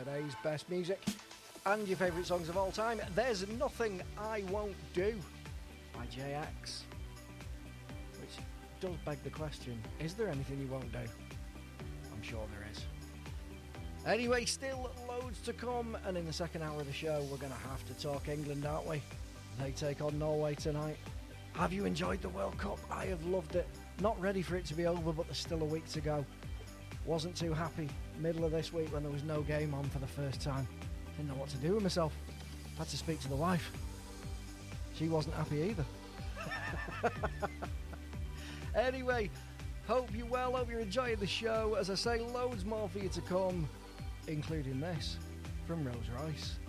today's best music and your favourite songs of all time. There's Nothing I Won't Do by J-Ax, which does beg the question, is there anything you won't do? I'm sure there is. Anyway, still loads to come, and in the second hour of the show we're going to have to talk England, aren't we? They take on Norway tonight. Have you enjoyed the World Cup? I have loved it. Not ready for it to be over, but there's still a week to go. Wasn't too happy middle of this week when there was no game on for the first time. Didn't know what to do with myself. Had to speak to the wife. She wasn't happy either. Anyway, hope you're well, hope you're enjoying the show. As I say, loads more for you to come, including this from Rose Royce.